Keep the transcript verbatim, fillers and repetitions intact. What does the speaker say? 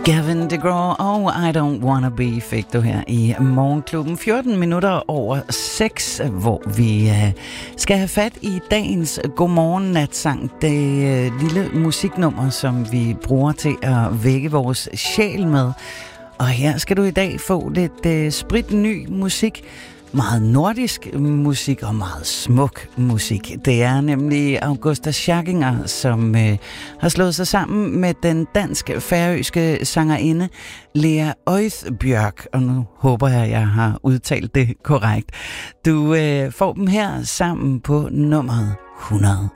Gavin DeGraw og I Don't Wanna Be fik du her i Morgenklubben. fjorten minutter over seks, hvor vi øh, skal have fat i dagens Godmorgen Natsang. Det øh, lille musiknummer, som vi bruger til at vække vores sjæl med. Og her skal du i dag få lidt øh, spritny musik. Meget nordisk musik og meget smuk musik. Det er nemlig Augusta Scharginger, som øh, har slået sig sammen med den dansk-færøske sangerinde Lea Øythbjørk. Og nu håber jeg, at jeg har udtalt det korrekt. Du øh, får dem her sammen på nummeret hundrede.